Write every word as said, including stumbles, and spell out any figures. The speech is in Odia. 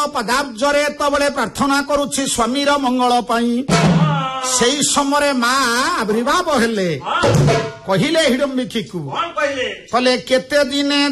ପଦାବ୍ଜରେ ଯେତେବେଳେ ପ୍ରାର୍ଥନା କରୁଛି ସ୍ୱାମୀର ମଙ୍ଗଳ ପାଇଁ ସେଇ ସମୟରେ ମା ଆବିର୍ଭାବ ହେଲେ କହିଲେ ହିଡମ୍ବିକୀକୁ କହିଲେ କେତେ ଦିନେ